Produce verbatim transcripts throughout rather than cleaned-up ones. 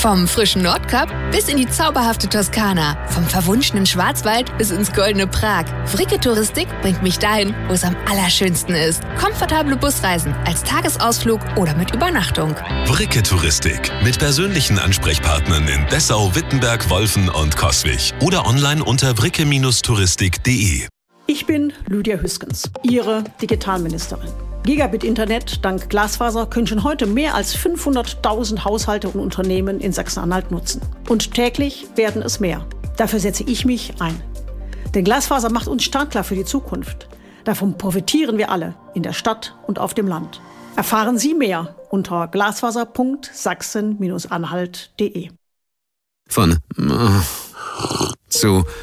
Vom frischen Nordkap bis in die zauberhafte Toskana. Vom verwunschenen Schwarzwald bis ins goldene Prag. Vricke Touristik bringt mich dahin, wo es am allerschönsten ist. Komfortable Busreisen als Tagesausflug oder mit Übernachtung. Vricke Touristik. Mit persönlichen Ansprechpartnern in Dessau, Wittenberg, Wolfen und Coswig. Oder online unter vricke touristik punkt de. Ich bin Lydia Hüskens, Ihre Digitalministerin. Gigabit-Internet dank Glasfaser können schon heute mehr als fünfhunderttausend Haushalte und Unternehmen in Sachsen-Anhalt nutzen. Und täglich werden es mehr. Dafür setze ich mich ein. Denn Glasfaser macht uns startklar für die Zukunft. Davon profitieren wir alle, in der Stadt und auf dem Land. Erfahren Sie mehr unter glasfaser punkt sachsen anhalt punkt de. Von zu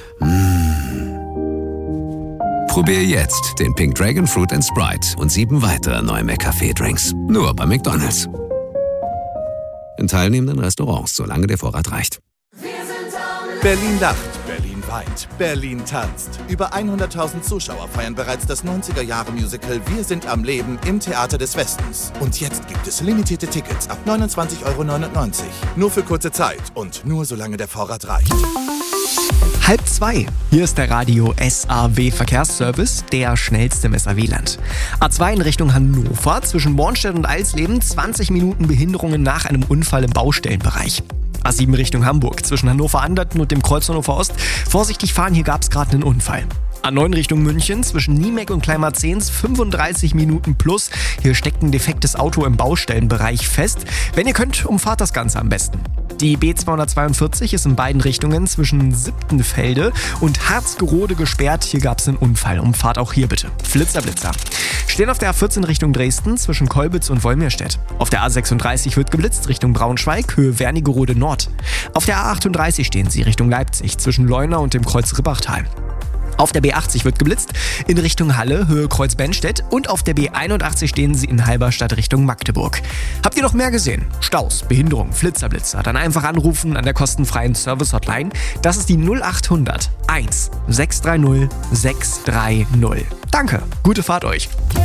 Probier jetzt den Pink Dragon Fruit and Sprite und sieben weitere neue McCafé-Drinks. Nur bei McDonald's. In teilnehmenden Restaurants, solange der Vorrat reicht. Berlin lacht, Berlin weint, Berlin tanzt. Über hunderttausend Zuschauer feiern bereits das neunziger-Jahre-Musical Wir sind am Leben im Theater des Westens. Und jetzt gibt es limitierte Tickets ab neunundzwanzig Euro neunundneunzig. Nur für kurze Zeit und nur solange der Vorrat reicht. Halb zwei. Hier ist der Radio S A W Verkehrsservice, der schnellste im S A W-Land. A zwei in Richtung Hannover, zwischen Bornstedt und Alsleben, zwanzig Minuten Behinderungen nach einem Unfall im Baustellenbereich. A sieben Richtung Hamburg, zwischen Hannover-Anderten und dem Kreuz Hannover Ost. Vorsichtig fahren, hier gab es gerade einen Unfall. A neun Richtung München, zwischen Niemek und Kleinmarzehns, fünfunddreißig Minuten plus. Hier steckt ein defektes Auto im Baustellenbereich fest. Wenn ihr könnt, umfahrt das Ganze am besten. Die B zweihundertzweiundvierzig ist in beiden Richtungen zwischen Siebtenfelde und Harzgerode gesperrt. Hier gab es einen Unfall. Umfahrt auch hier bitte. Flitzer, Blitzer. Stehen auf der A vierzehn Richtung Dresden zwischen Kolbitz und Wolmirstedt. Auf der A sechsunddreißig wird geblitzt Richtung Braunschweig, Höhe Wernigerode Nord. Auf der A achtunddreißig stehen sie Richtung Leipzig zwischen Leuna und dem Kreuz Ribbachtal. Auf der B achtzig wird geblitzt in Richtung Halle, Höhe Kreuz-Benstedt, und auf der B einundachtzig stehen sie in Halberstadt Richtung Magdeburg. Habt ihr noch mehr gesehen? Staus, Behinderung, Flitzerblitzer? Dann einfach anrufen an der kostenfreien Service-Hotline. Das ist die null achthundert eins sechs drei null sechs drei null. Danke, gute Fahrt euch.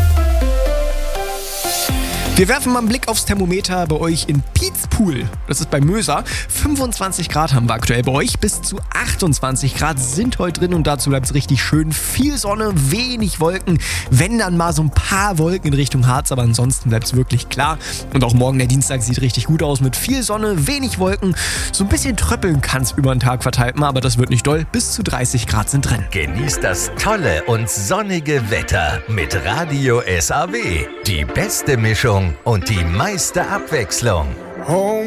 Wir werfen mal einen Blick aufs Thermometer bei euch in Pietspool. Das ist bei Möser. fünfundzwanzig Grad haben wir aktuell bei euch. Bis zu achtundzwanzig Grad sind heute drin und dazu bleibt es richtig schön. Viel Sonne, wenig Wolken. Wenn dann mal so ein paar Wolken in Richtung Harz, aber ansonsten bleibt es wirklich klar. Und auch morgen der Dienstag sieht richtig gut aus mit viel Sonne, wenig Wolken. So ein bisschen tröppeln kann es über den Tag verteilt mal, aber das wird nicht doll. Bis zu dreißig Grad sind drin. Genießt das tolle und sonnige Wetter mit Radio S A W. Die beste Mischung und die meiste Abwechslung.